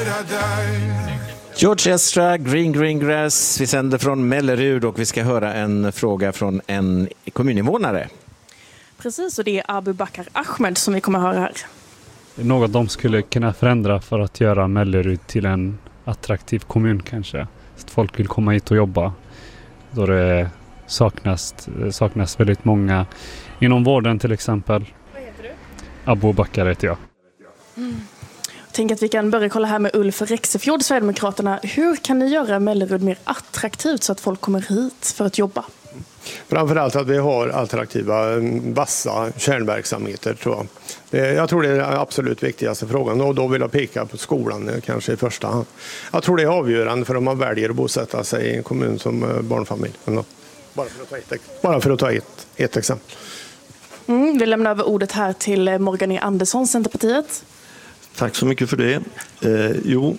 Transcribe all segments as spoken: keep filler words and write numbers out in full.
George Ezra, Green Green Grass. Vi sänder från Mellerud och vi ska höra en fråga från en kommuninvånare. Precis, och det är Abu Bakar Ahmed som vi kommer att höra här. Något de skulle kunna förändra för att göra Mellerud till en attraktiv kommun kanske. Så att folk vill komma hit och jobba. Då det saknas, saknas väldigt många inom vården till exempel. Vad heter du? Abu Bakar heter jag. Mm. Jag tänker att vi kan börja kolla här med Ulf Rexefjord, Sverigedemokraterna. Hur kan ni göra Mellerud mer attraktivt så att folk kommer hit för att jobba? Framförallt att vi har attraktiva, vassa kärnverksamheter, tror jag. Det, jag tror det är den absolut viktigaste frågan, och då vill jag peka på skolan kanske i första hand. Jag tror det är avgörande för om man väljer att bosätta sig i en kommun som barnfamilj. Bara för att ta ett, bara för att ta ett, ett exempel. Mm, vi lämnar över ordet här till Morgan E. Andersson, Centerpartiet. Tack så mycket för det. Eh, jo,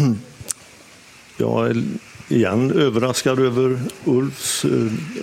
jag är igen överraskad över Ulfs... Eh,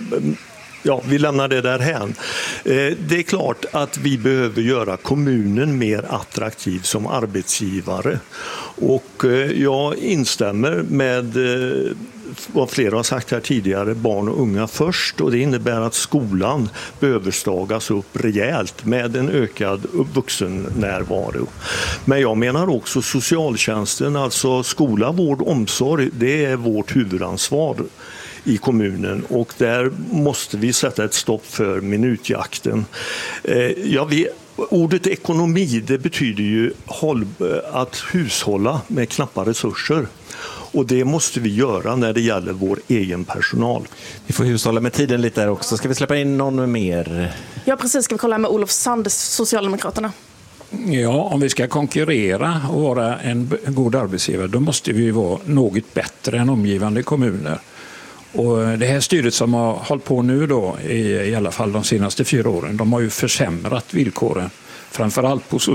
ja, vi lämnar det där här. Eh, det är klart att vi behöver göra kommunen mer attraktiv som arbetsgivare. Och eh, jag instämmer med eh, vad flera har sagt här tidigare, barn och unga först. Och det innebär att skolan behöver stagas upp rejält med en ökad vuxennärvaro. Men jag menar också socialtjänsten, alltså skola, vård, omsorg, det är vårt huvudansvar i kommunen, och där måste vi sätta ett stopp för minutjakten. Eh, jag vet, ordet ekonomi, det betyder ju håll, att hushålla med knappa resurser. Och det måste vi göra när det gäller vår egen personal. Vi får hushålla med tiden lite där också. Ska vi släppa in någon mer? Ja, precis. Ska vi kolla med Olof Sand, Socialdemokraterna? Ja, om vi ska konkurrera och vara en god arbetsgivare, då måste vi vara något bättre än omgivande kommuner. Och det här styret som har hållit på nu då, i, i alla fall de senaste fyra åren, de har ju försämrat villkoren, framförallt på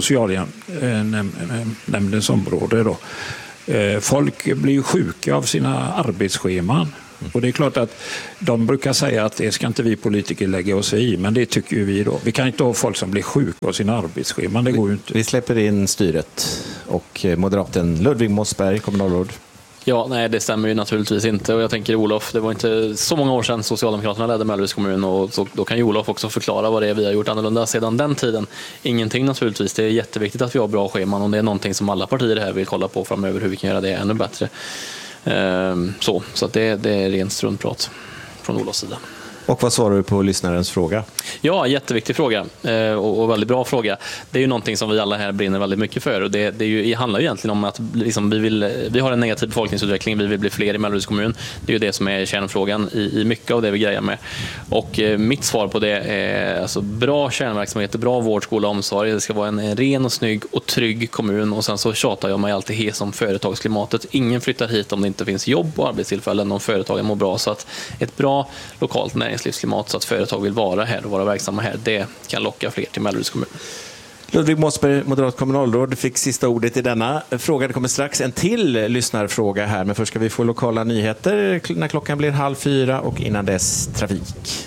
socialnämndens område då. Folk blir ju sjuka av sina arbetsscheman. Och det är klart att de brukar säga att det ska inte vi politiker lägga oss i, men det tycker ju vi då. Vi kan inte ha folk som blir sjuka av sina arbetsscheman, det går ju inte. Vi släpper in styret och moderaten Ludvig Mossberg, kommunalråd. Ja, nej, det stämmer ju naturligtvis inte. Och jag tänker Olof, det var inte så många år sedan Socialdemokraterna ledde Melleruds kommun, och så, då kan ju Olof också förklara vad det är vi har gjort annorlunda sedan den tiden. Ingenting naturligtvis. Det är jätteviktigt att vi har bra scheman, och det är någonting som alla partier här vill kolla på framöver, hur vi kan göra det ännu bättre. Ehm, så så att det, det är rent struntprat från Olofs sida. Och vad svarar du på lyssnarens fråga? Ja, jätteviktig fråga eh, och, och väldigt bra fråga. Det är ju någonting som vi alla här brinner väldigt mycket för, och det, det, är ju, det handlar ju egentligen om att liksom, vi, vill, vi har en negativ befolkningsutveckling, vi vill bli fler i Melleruds kommun. Det är ju det som är kärnfrågan i, i mycket av det vi grejer med. Och eh, mitt svar på det är alltså, bra kärnverksamheter, bra vård, skola och omsorg. Det ska vara en, en ren och snygg och trygg kommun, och sen så tjatar jag mig alltid hes om företagsklimatet. Ingen flyttar hit om det inte finns jobb och arbetstillfällen, om företagen mår bra. Så att ett bra lokalt näringslivsklimat så att företag vill vara här och vara verksamma här, det kan locka fler till Melleruds kommun. Ludvig Mossberg, moderat kommunalråd, fick sista ordet i denna fråga. Det kommer strax en till lyssnarfråga här, men först ska vi få lokala nyheter när klockan blir halv fyra, och innan dess trafik.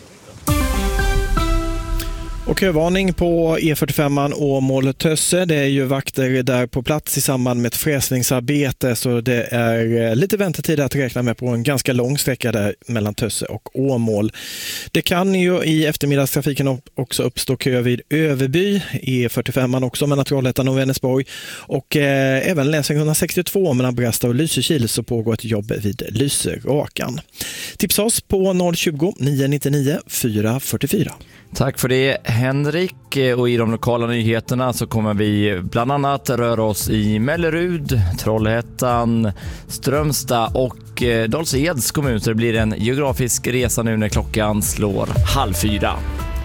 Och kövarning på E fyrtiofem Åmål-Tösse. Det är ju vakter där på plats i samband med ett fräsningsarbete, så det är lite väntetid att räkna med på en ganska lång sträcka där mellan Tösse och Åmål. Det kan ju i eftermiddagstrafiken också uppstå kö vid Överby, E fyrtiofem också mellan Trollhättan och Vänersborg, och eh, även länsväg etthundrasextiotvå mellan Brasta och Lysekil, så pågår ett jobb vid Lyserakan. Tipsa oss på noll tjugo, nio nittionio, fyra fyrtiofyra. Tack för det, Henrik. Och i de lokala nyheterna så kommer vi bland annat röra oss i Mellerud, Trollhättan, Strömstad och Dals-Eds kommun. Så det blir en geografisk resa nu när klockan slår halv fyra.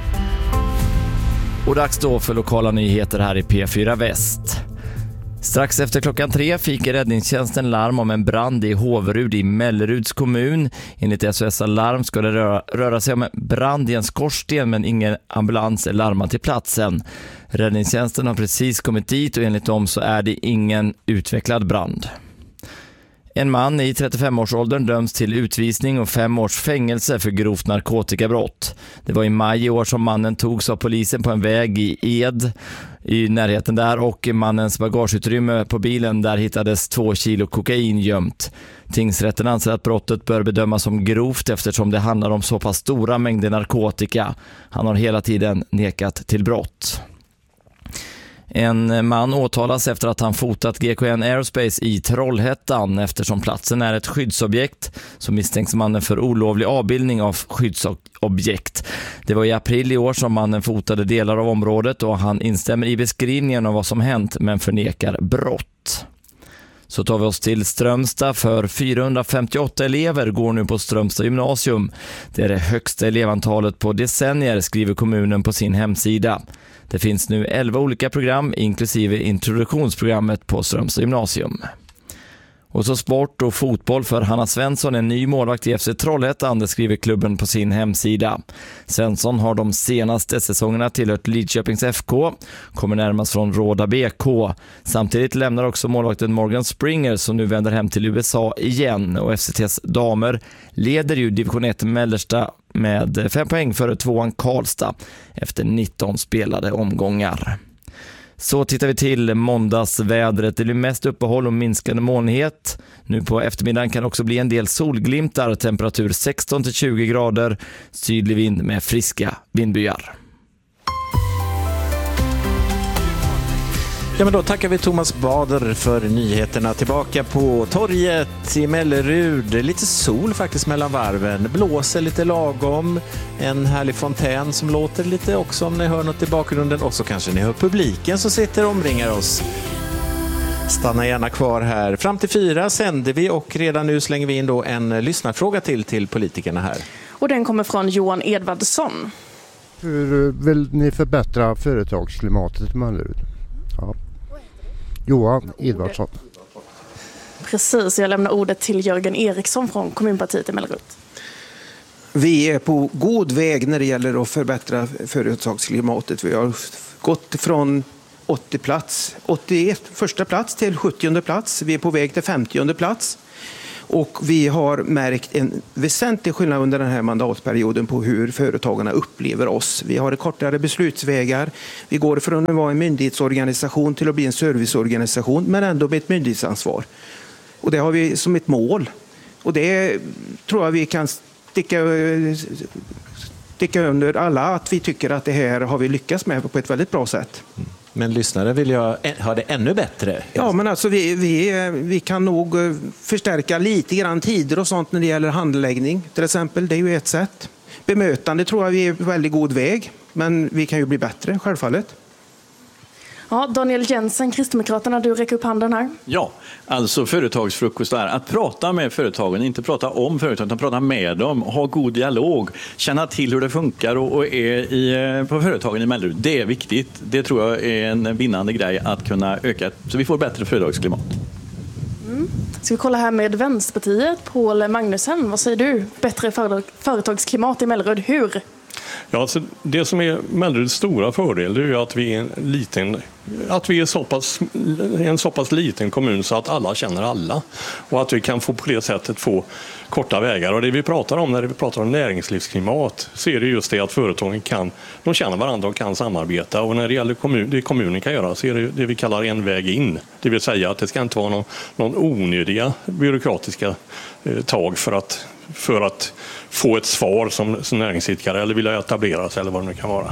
Och dags då för lokala nyheter här i P fyra Väst. Strax efter klockan tre fick räddningstjänsten larm om en brand i Håverud i Melleruds kommun. Enligt S O S Alarm ska det röra, röra sig om en brand i en skorsten, men ingen ambulans är larmad till platsen. Räddningstjänsten har precis kommit dit, och enligt dem så är det ingen utvecklad brand. En man i trettiofem-årsåldern döms till utvisning och fem års fängelse för grovt narkotikabrott. Det var i maj i år som mannen togs av polisen på en väg i Ed i närheten där, och mannens bagageutrymme på bilen där hittades två kilo kokain gömt. Tingsrätten anser att brottet bör bedömas som grovt eftersom det handlar om så pass stora mängder narkotika. Han har hela tiden nekat till brott. En man åtalas efter att han fotat G K N Aerospace i Trollhättan. Eftersom platsen är ett skyddsobjekt så misstänks mannen för olovlig avbildning av skyddsobjekt. Det var i april i år som mannen fotade delar av området och han instämmer i beskrivningen av vad som hänt men förnekar brott. Så tar vi oss till Strömstad, för fyrahundrafemtioåtta elever går nu på Strömstad gymnasium. Det är det högsta elevantalet på decennier, skriver kommunen på sin hemsida. Det finns nu elva olika program inklusive introduktionsprogrammet på Strömstad gymnasium. Och så sport och fotboll för Hanna Svensson, en ny målvakt i F C Trollhättan, det skriver klubben på sin hemsida. Svensson har de senaste säsongerna tillhört Lidköpings F K, kommer närmast från Råda B K. Samtidigt lämnar också målvakten Morgan Springer som nu vänder hem till U S A igen, och F C T:s damer leder ju division ett Mellersta med fem poäng före tvåan Karlstad efter nitton spelade omgångar. Så tittar vi till måndagsvädret. Det blir mest uppehåll och minskande molnighet. Nu på eftermiddagen kan också bli en del solglimtar. Temperatur sexton till tjugo grader. Sydlig vind med friska vindbyar. Ja, men då tackar vi Thomas Bader för nyheterna. Tillbaka på torget i Mellerud. Lite sol faktiskt mellan varven. Blåser lite lagom. En härlig fontän som låter lite också om ni hör något i bakgrunden. Och så kanske ni hör publiken som sitter och omringar oss. Stanna gärna kvar här. Fram till fyra sänder vi och redan nu slänger vi in då en lyssnarfråga till till politikerna här. Och den kommer från Johan Edvardsson. Hur vill ni förbättra företagsklimatet i Mellerud? Ja. Johan Edvardsson. Precis, jag lämnar ordet till Jörgen Eriksson från kommunpartiet i Mellerud. Vi är på god väg när det gäller att förbättra företagsklimatet. Vi har gått från åttio plats, åttioett första plats till sjuttionde plats. Vi är på väg till femtionde plats. Och vi har märkt en väsentlig skillnad under den här mandatperioden på hur företagarna upplever oss. Vi har kortare beslutsvägar. Vi går från att vara en myndighetsorganisation till att bli en serviceorganisation, men ändå med ett myndighetsansvar. Och det har vi som ett mål. Och det tror jag vi kan sticka, sticka under alla, att vi tycker att det här har vi lyckats med på ett väldigt bra sätt. Men lyssnare vill jag ha det ännu bättre. Ja, men alltså vi, vi, vi kan nog förstärka lite grann tider och sånt när det gäller handläggning till exempel. Det är ju ett sätt. Bemötande tror jag vi är på väldigt god väg, men vi kan ju bli bättre självfallet. Ja, Daniel Jensen, Kristdemokraterna, du räcker upp handen här. Ja, alltså företagsfrukost är att prata med företagen, inte prata om företagen, utan prata med dem, ha god dialog, känna till hur det funkar och, och är i, på företagen i Mellerud. Det är viktigt. Det tror jag är en vinnande grej att kunna öka, så vi får bättre företagsklimat. Mm. Ska vi kolla här med Vänsterpartiet, Paul Magnussen. Vad säger du? Bättre företagsklimat i Mellerud, hur? Ja, alltså det som är Melleruds stora fördel är ju att vi är en liten, att vi är så pass, en så pass liten kommun så att alla känner alla, och att vi kan få på det sättet få korta vägar. Och det vi pratar om när vi pratar om näringslivsklimat, så är det just det att företagen kan, de känner varandra och kan samarbeta. Och när det gäller kommun, det kommunen kan göra, så är det det vi kallar en väg in. Det vill säga att det ska inte vara någon, någon onödiga byråkratiska eh, tag för att för att få ett svar som, som näringsidkare eller vilja etablera sig eller vad det nu kan vara.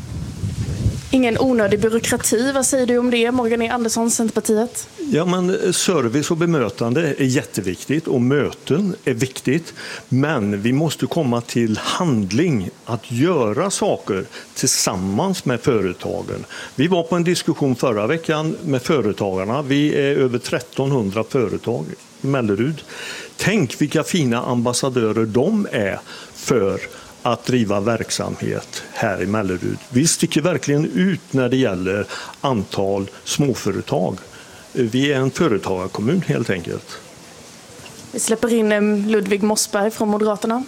Ingen onödig byråkrati. Vad säger du om det, Morgan E. Andersson, Centerpartiet? Ja, men service och bemötande är jätteviktigt och möten är viktigt. Men vi måste komma till handling, att göra saker tillsammans med företagen. Vi var på en diskussion förra veckan med företagarna. Vi är över trettonhundra företag i Mellerud. Tänk vilka fina ambassadörer de är för att driva verksamhet här i Mellerud. Vi sticker verkligen ut när det gäller antal småföretag. Vi är en företagarkommun helt enkelt. Vi släpper in Ludvig Mossberg från Moderaterna.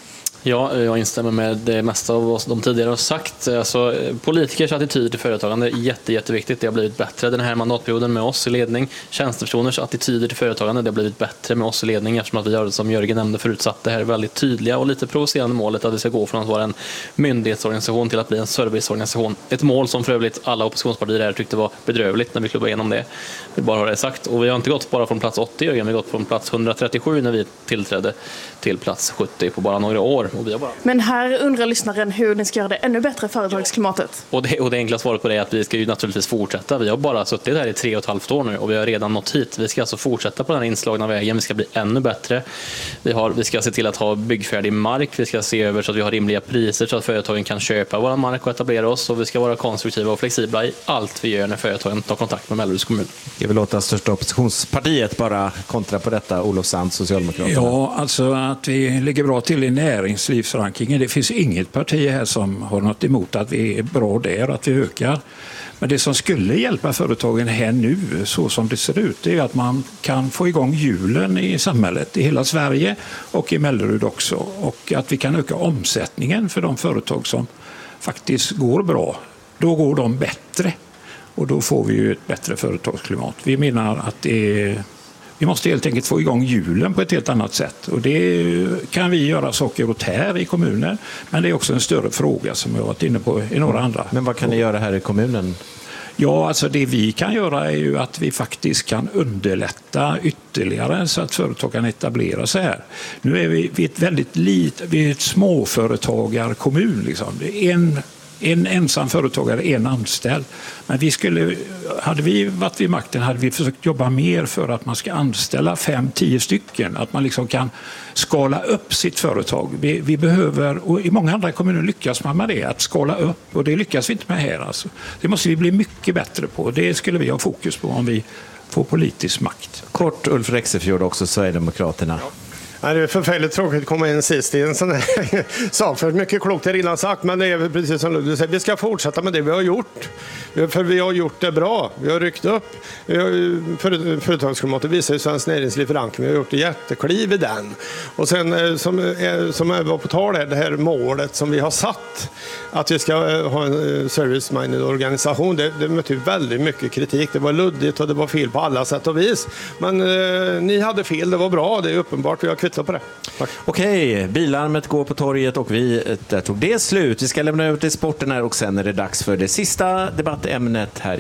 Ja, jag instämmer med det mesta av vad de tidigare har sagt. Alltså, politikers attityd till företagande är jätte, jätteviktigt. Det har blivit bättre den här mandatperioden med oss i ledning. Tjänstepersoners attityder till företagande, det har blivit bättre med oss i ledning eftersom att vi har, som Jörgen nämnde förut, satt det här väldigt tydliga och lite provocerande målet att vi ska gå från att vara en myndighetsorganisation till att bli en serviceorganisation. Ett mål som för övrigt alla oppositionspartier här tyckte var bedrövligt när vi klubbade igenom det. Vi bara har det sagt. Och vi har inte gått bara från plats åttio, Jörgen, vi har gått från plats hundratrettiosju när vi tillträdde till plats sjuttio på bara några år. Och vi har bara... Men här undrar lyssnaren hur ni ska göra det ännu bättre företagsklimatet. Och det, och det enkla svaret på det är att vi ska ju naturligtvis fortsätta. Vi har bara suttit här i tre och ett halvt år nu och vi har redan nått hit. Vi ska alltså fortsätta på den här inslagna vägen. Vi ska bli ännu bättre. Vi, har, vi ska se till att ha byggfärdig mark. Vi ska se över så att vi har rimliga priser så att företagen kan köpa vår mark och etablera oss. Och vi ska vara konstruktiva och flexibla i allt vi gör när företagen tar kontakt med Melleruds kommun. Jag vill låta största oppositionspartiet bara kontra på detta, Olof Sand, Socialdemokraterna. Ja, alltså att vi ligger bra till i näringslivsrankingen. Det finns inget parti här som har något emot att vi är bra där, att vi ökar. Men det som skulle hjälpa företagen här nu, så som det ser ut, det är att man kan få igång hjulen i samhället, i hela Sverige och i Mellerud också. Och att vi kan öka omsättningen för de företag som faktiskt går bra. Då går de bättre och då får vi ju ett bättre företagsklimat. Vi menar att det är... Vi måste helt enkelt få igång hjulen på ett helt annat sätt. Och det kan vi göra saker åt här i kommunen. Men det är också en större fråga som jag har varit inne på i några andra. Men vad kan ni göra här i kommunen? Ja, alltså det vi kan göra är ju att vi faktiskt kan underlätta ytterligare så att företag kan etablera sig här. Nu är vi, vi ett väldigt litet, vi är ett småföretagarkommun liksom. Det är en En ensam företagare, en anställd. Men vi skulle, hade vi varit vid makten hade vi försökt jobba mer för att man ska anställa fem, tio stycken. Att man liksom kan skala upp sitt företag. Vi, vi behöver, och i många andra kommuner lyckas man med det, att skala upp. Och det lyckas vi inte med här. Alltså. Det måste vi bli mycket bättre på. Det skulle vi ha fokus på om vi får politisk makt. Kort, Ulf Rexefjord också, Sverigedemokraterna. Ja. Det är förfärligt tråkigt att komma in sist i en sån här sak. För mycket klokt är redan sagt, men det är precis som Ludvig säger. Vi ska fortsätta med det vi har gjort. För vi har gjort det bra. Vi har ryckt upp. Vi har, företagsklimatet visar ju Svenskt Näringsliv rankning. Vi har gjort ett jättekliv i den. Och sen som, är, som är var på tal här, det här målet som vi har satt. Att vi ska ha en service-minded organisation. Det, det mötte väldigt mycket kritik. Det var luddigt och det var fel på alla sätt och vis. Men eh, ni hade fel, det var bra. Det är uppenbart. Vi har kvittat på det. Tack. Okej, bilarmet går på torget och vi, där tog det slut. Vi ska lämna över till sporten här och sen är det dags för det sista debattämnet här.